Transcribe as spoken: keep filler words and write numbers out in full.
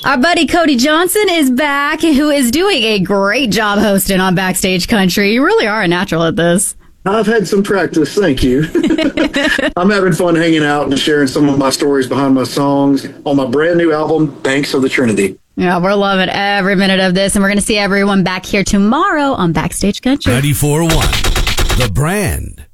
Our buddy Cody Johnson is back, who is doing a great job hosting on Backstage Country. You really are a natural at this. I've had some practice, thank you. I'm having fun hanging out and sharing some of my stories behind my songs on my brand new album, Banks of the Trinity. Yeah, we're loving every minute of this, and we're going to see everyone back here tomorrow on Backstage Country. ninety-four point one, The Brand.